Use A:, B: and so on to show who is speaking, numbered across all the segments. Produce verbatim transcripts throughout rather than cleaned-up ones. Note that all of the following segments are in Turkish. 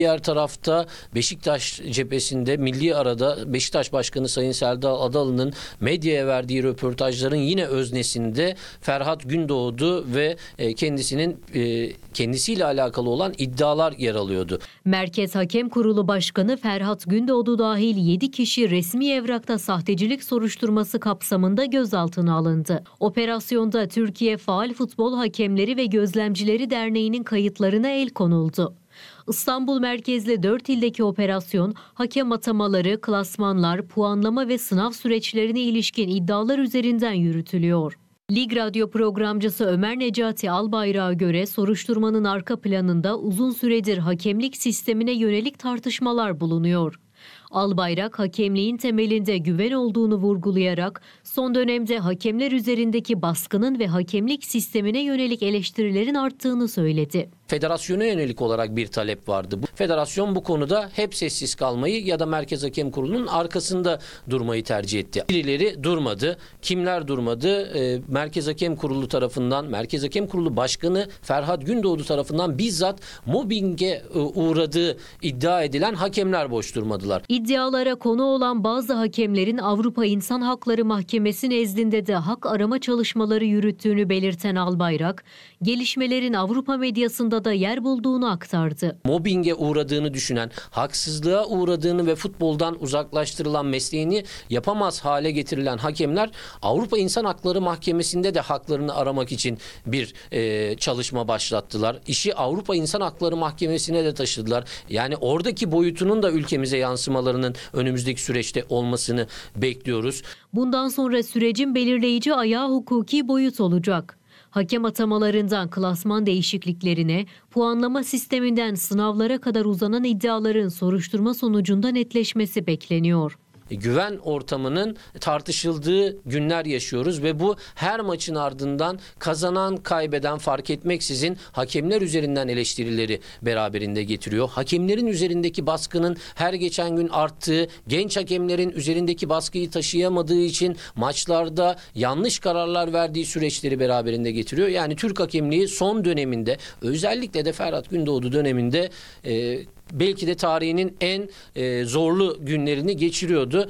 A: Diğer tarafta Beşiktaş cephesinde milli arada Beşiktaş Başkanı Sayın Serdar Adalı'nın medyaya verdiği röportajların yine öznesinde Ferhat Gündoğdu ve kendisinin kendisiyle alakalı olan iddialar yer alıyordu.
B: Merkez Hakem Kurulu Başkanı Ferhat Gündoğdu dahil yedi kişi resmi evrakta sahtecilik soruşturması kapsamında gözaltına alındı. Operasyonda Türkiye Faal Futbol Hakemleri ve Gözlemcileri Derneği'nin kayıtlarına el konuldu. İstanbul merkezli dört ildeki operasyon, hakem atamaları, klasmanlar, puanlama ve sınav süreçlerine ilişkin iddialar üzerinden yürütülüyor. Lig Radyo programcısı Ömer Necati Albayrak'a göre soruşturmanın arka planında uzun süredir hakemlik sistemine yönelik tartışmalar bulunuyor. Albayrak, hakemliğin temelinde güven olduğunu vurgulayarak son dönemde hakemler üzerindeki baskının ve hakemlik sistemine yönelik eleştirilerin arttığını söyledi.
A: Federasyona yönelik olarak bir talep vardı. Bu federasyon bu konuda hep sessiz kalmayı ya da Merkez Hakem Kurulu'nun arkasında durmayı tercih etti. Birileri durmadı. Kimler durmadı? E, Merkez Hakem Kurulu tarafından, Merkez Hakem Kurulu Başkanı Ferhat Gündoğdu tarafından bizzat mobbinge e, uğradığı iddia edilen hakemler boş durmadılar.
B: İddialara konu olan bazı hakemlerin Avrupa İnsan Hakları Mahkemesi nezdinde de hak arama çalışmaları yürüttüğünü belirten Albayrak, gelişmelerin Avrupa medyasında da yer bulduğunu aktardı.
A: Mobbinge uğradığını düşünen, haksızlığa uğradığını ve futboldan uzaklaştırılan, mesleğini yapamaz hale getirilen hakemler Avrupa İnsan Hakları Mahkemesi'nde de haklarını aramak için bir e, çalışma başlattılar. İşi Avrupa İnsan Hakları Mahkemesi'ne de taşıdılar. Yani oradaki boyutunun da ülkemize yansımalarının önümüzdeki süreçte olmasını bekliyoruz.
B: Bundan sonra sürecin belirleyici ayağı hukuki boyut olacak. Hakem atamalarından klasman değişikliklerine, puanlama sisteminden sınavlara kadar uzanan iddiaların soruşturma sonucunda netleşmesi bekleniyor.
A: Güven ortamının tartışıldığı günler yaşıyoruz ve bu her maçın ardından kazanan kaybeden fark etmeksizin hakemler üzerinden eleştirileri beraberinde getiriyor. Hakemlerin üzerindeki baskının her geçen gün arttığı, genç hakemlerin üzerindeki baskıyı taşıyamadığı için maçlarda yanlış kararlar verdiği süreçleri beraberinde getiriyor. Yani Türk hakemliği son döneminde, özellikle de Ferhat Gündoğdu döneminde e, belki de tarihinin en e, zorlu günlerini geçiriyordu.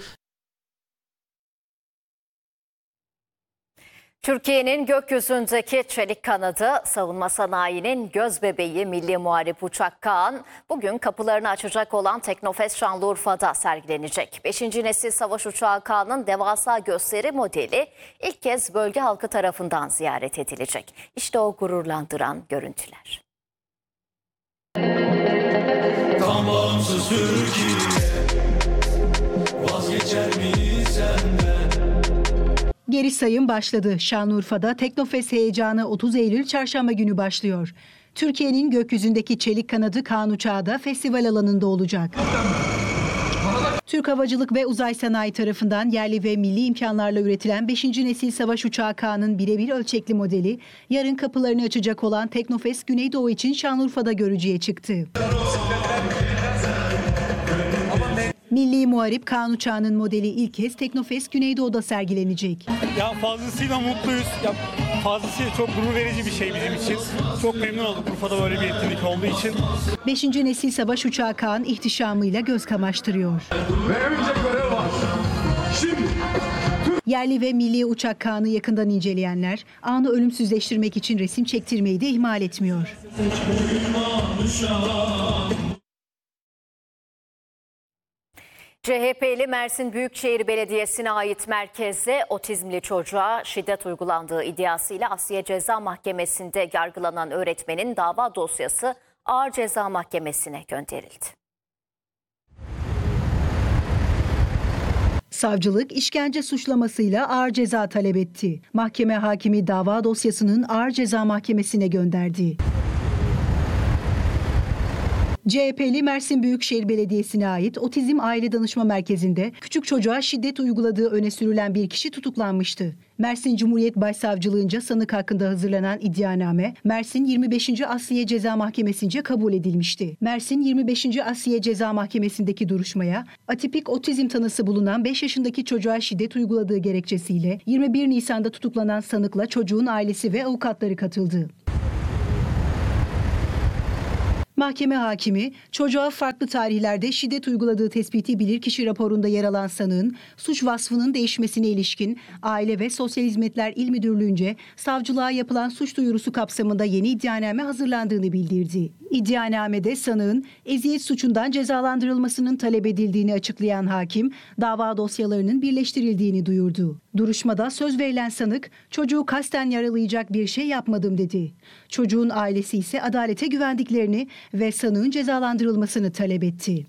C: Türkiye'nin gökyüzündeki çelik kanadı, savunma sanayinin gözbebeği Milli Muharip Uçak Kaan, bugün kapılarını açacak olan Teknofest Şanlıurfa'da sergilenecek. Beşinci nesil savaş uçağı Kaan'ın devasa gösteri modeli ilk kez bölge halkı tarafından ziyaret edilecek. İşte o gururlandıran görüntüler.
D: Tam bağımsız Türkiye, vazgeçer miyiz senden?
E: Geri sayım başladı. Şanlıurfa'da Teknofest heyecanı otuz Eylül Çarşamba günü başlıyor. Türkiye'nin gökyüzündeki çelik kanadı Kaan uçağı da festival alanında olacak. Türk Havacılık ve Uzay Sanayi tarafından yerli ve milli imkanlarla üretilen beşinci nesil savaş uçağı Kaan'ın birebir ölçekli modeli yarın kapılarını açacak olan Teknofest Güneydoğu için Şanlıurfa'da görücüye çıktı. Milli Muharip Kaan uçağının modeli ilk kez Teknofest Güneydoğu'da sergilenecek.
F: Ya fazlasıyla mutluyuz. Ya fazlasıyla çok gurur verici bir şey bizim için. Çok memnun olduk Urfa'da böyle bir etkinlik olduğu için.
E: Beşinci nesil savaş uçağı Kaan ihtişamıyla göz kamaştırıyor. Şimdi. Yerli ve milli uçak Kaan'ı yakından inceleyenler anı ölümsüzleştirmek için resim çektirmeyi de ihmal etmiyor.
C: C H P'li Mersin Büyükşehir Belediyesi'ne ait merkezde otizmli çocuğa şiddet uygulandığı iddiasıyla Asliye Ceza Mahkemesi'nde yargılanan öğretmenin dava dosyası Ağır Ceza Mahkemesi'ne gönderildi.
E: Savcılık işkence suçlamasıyla ağır ceza talep etti. Mahkeme hakimi dava dosyasının Ağır Ceza Mahkemesi'ne gönderdi. C H P'li Mersin Büyükşehir Belediyesi'ne ait Otizm Aile Danışma Merkezi'nde küçük çocuğa şiddet uyguladığı öne sürülen bir kişi tutuklanmıştı. Mersin Cumhuriyet Başsavcılığınca sanık hakkında hazırlanan iddianame Mersin yirmi beşinci Asliye Ceza Mahkemesi'nce kabul edilmişti. Mersin yirmi beşinci Asliye Ceza Mahkemesi'ndeki duruşmaya atipik otizm tanısı bulunan beş yaşındaki çocuğa şiddet uyguladığı gerekçesiyle yirmi bir Nisan'da tutuklanan sanıkla çocuğun ailesi ve avukatları katıldı. Mahkeme hakimi, çocuğa farklı tarihlerde şiddet uyguladığı tespiti bilirkişi raporunda yer alan sanığın suç vasfının değişmesine ilişkin Aile ve Sosyal Hizmetler İl Müdürlüğü'nce savcılığa yapılan suç duyurusu kapsamında yeni iddianame hazırlandığını bildirdi. İddianamede sanığın eziyet suçundan cezalandırılmasının talep edildiğini açıklayan hakim, dava dosyalarının birleştirildiğini duyurdu. Duruşmada söz verilen sanık, çocuğu kasten yaralayacak bir şey yapmadım dedi. Çocuğun ailesi ise adalete güvendiklerini ve sanığın cezalandırılmasını talep etti.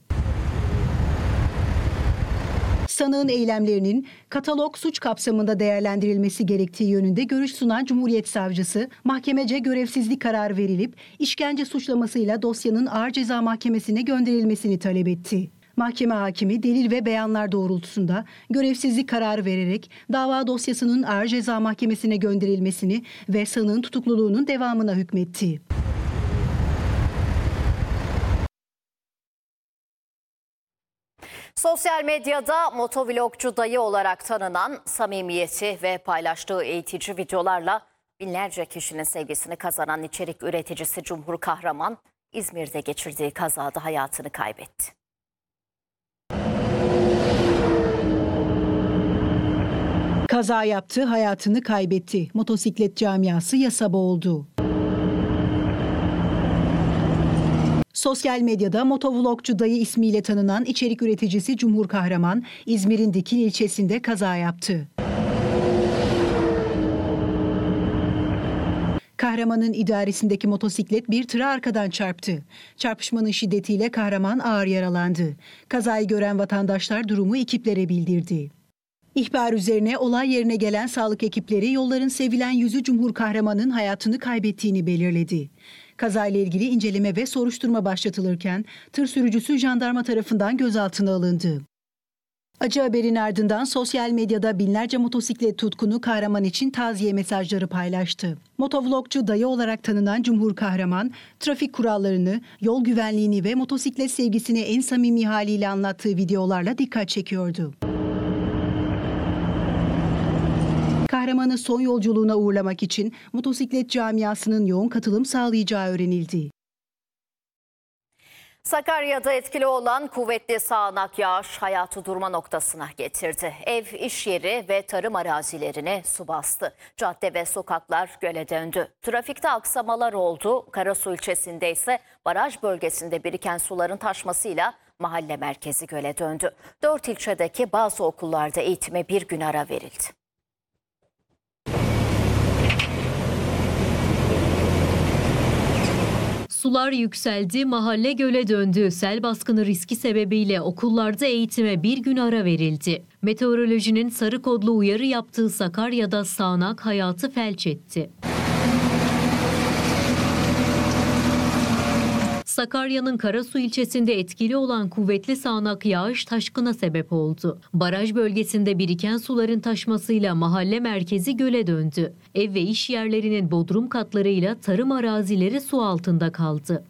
E: Sanığın eylemlerinin katalog suç kapsamında değerlendirilmesi gerektiği yönünde görüş sunan Cumhuriyet Savcısı, mahkemece görevsizlik kararı verilip işkence suçlamasıyla dosyanın Ağır Ceza Mahkemesi'ne gönderilmesini talep etti. Mahkeme hakimi delil ve beyanlar doğrultusunda görevsizlik kararı vererek dava dosyasının Ağır Ceza Mahkemesi'ne gönderilmesini ve sanığın tutukluluğunun devamına hükmetti.
C: Sosyal medyada motovlogcu dayı olarak tanınan samimiyeti ve paylaştığı eğitici videolarla binlerce kişinin sevgisini kazanan içerik üreticisi Cumhur Kahraman, İzmir'de geçirdiği kazada hayatını kaybetti.
E: Kaza yaptı, hayatını kaybetti. Motosiklet camiası yasa boğuldu. Sosyal medyada motovlogcu dayı ismiyle tanınan içerik üreticisi Cumhur Kahraman, İzmir'in Dikil ilçesinde kaza yaptı. Kahraman'ın idaresindeki motosiklet bir tıra arkadan çarptı. Çarpışmanın şiddetiyle Kahraman ağır yaralandı. Kazayı gören vatandaşlar durumu ekiplere bildirdi. İhbar üzerine olay yerine gelen sağlık ekipleri yolların sevilen yüzü Cumhur Kahraman'ın hayatını kaybettiğini belirledi. Kazayla ilgili inceleme ve soruşturma başlatılırken tır sürücüsü jandarma tarafından gözaltına alındı. Acı haberin ardından sosyal medyada binlerce motosiklet tutkunu Kahraman için taziye mesajları paylaştı. Motovlogcu dayı olarak tanınan Cumhur Kahraman, trafik kurallarını, yol güvenliğini ve motosiklet sevgisini en samimi haliyle anlattığı videolarla dikkat çekiyordu. Kahraman'ı son yolculuğuna uğurlamak için motosiklet camiasının yoğun katılım sağlayacağı öğrenildi.
C: Sakarya'da etkili olan kuvvetli sağanak yağış hayatı durma noktasına getirdi. Ev, iş yeri ve tarım arazilerine su bastı. Cadde ve sokaklar göle döndü. Trafikte aksamalar oldu. Karasu ilçesinde ise baraj bölgesinde biriken suların taşmasıyla mahalle merkezi göle döndü. Dört ilçedeki bazı okullarda eğitime bir gün ara verildi.
B: Sular yükseldi, mahalle göle döndü. Sel baskını riski sebebiyle okullarda eğitime bir gün ara verildi. Meteorolojinin sarı kodlu uyarı yaptığı Sakarya'da sağanak hayatı felç etti. Sakarya'nın Karasu ilçesinde etkili olan kuvvetli sağanak yağış taşkına sebep oldu. Baraj bölgesinde biriken suların taşmasıyla mahalle merkezi göle döndü. Ev ve iş yerlerinin bodrum katlarıyla tarım arazileri su altında kaldı.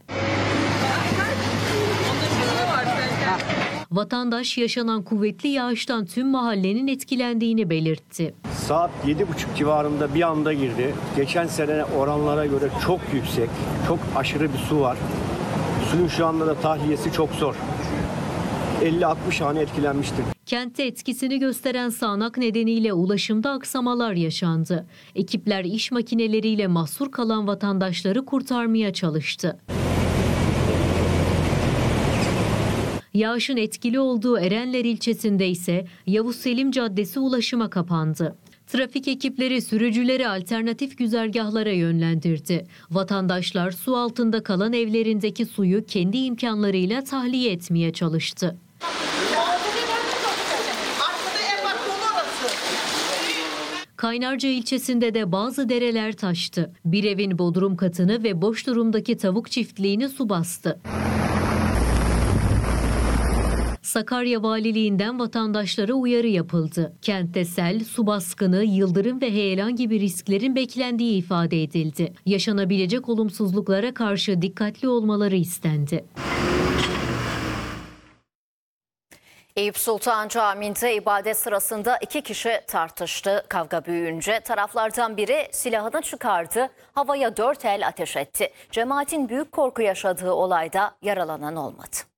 B: Vatandaş yaşanan kuvvetli yağıştan tüm mahallenin etkilendiğini belirtti.
G: Saat yedi buçuk civarında bir anda girdi. Geçen sene oranlara göre çok yüksek, çok aşırı bir su var. Suyun şu anda da tahliyesi çok zor. elli altmış hane etkilenmiştir.
B: Kentte etkisini gösteren sağanak nedeniyle ulaşımda aksamalar yaşandı. Ekipler iş makineleriyle mahsur kalan vatandaşları kurtarmaya çalıştı. Yağışın etkili olduğu Erenler ilçesinde ise Yavuz Selim Caddesi ulaşıma kapandı. Trafik ekipleri sürücüleri alternatif güzergahlara yönlendirdi. Vatandaşlar su altında kalan evlerindeki suyu kendi imkanlarıyla tahliye etmeye çalıştı. Kaynarca ilçesinde de bazı dereler taştı. Bir evin bodrum katını ve boş durumdaki tavuk çiftliğini su bastı. Sakarya Valiliğinden vatandaşlara uyarı yapıldı. Kentte sel, su baskını, yıldırım ve heyelan gibi risklerin beklendiği ifade edildi. Yaşanabilecek olumsuzluklara karşı dikkatli olmaları istendi.
C: Eyüp Sultan Camii'nde ibadet sırasında iki kişi tartıştı. Kavga büyüyünce taraflardan biri silahını çıkardı, havaya dört el ateş etti. Cemaatin büyük korku yaşadığı olayda yaralanan olmadı.